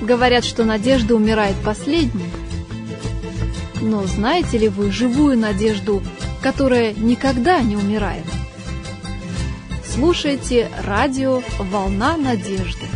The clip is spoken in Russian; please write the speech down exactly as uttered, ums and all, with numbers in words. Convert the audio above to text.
Говорят, что надежда умирает последней. Но знаете ли вы живую надежду, которая никогда не умирает? Слушайте радио «Волна надежды».